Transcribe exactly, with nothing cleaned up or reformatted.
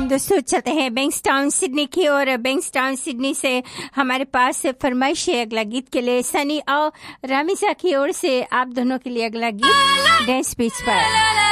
दोस्तों चलते हैं बैंक्सटाउन सिडनी की और बैंक्सटाउन सिडनी से हमारे पास फरमाइश है अगला गीत के लिए। सनी और रामिजा की ओर से आप दोनों के लिए अगला गीत डांस बीच पर।